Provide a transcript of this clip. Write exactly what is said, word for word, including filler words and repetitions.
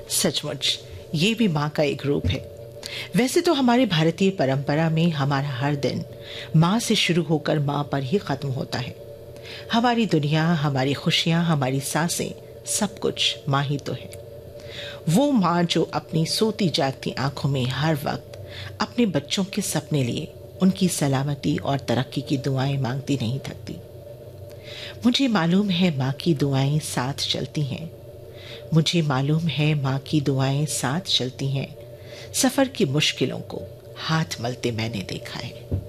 सचमुच ये भी माँ का एक रूप है। वैसे तो हमारे भारतीय परंपरा में हमारा हर दिन माँ से शुरू होकर माँ पर ही खत्म होता है। हमारी दुनिया, हमारी खुशियाँ, हमारी सांसें, सब कुछ माँ ही तो है। वो माँ जो अपनी सोती जागती आंखों में हर वक्त अपने बच्चों के सपने लिए उनकी सलामती और तरक्की की दुआएं मांगती नहीं थकती। मुझे मालूम है माँ की दुआएं साथ चलती हैं। मुझे मालूम है माँ की दुआएं साथ चलती हैं। सफ़र की मुश्किलों को हाथ मलते मैंने देखा है।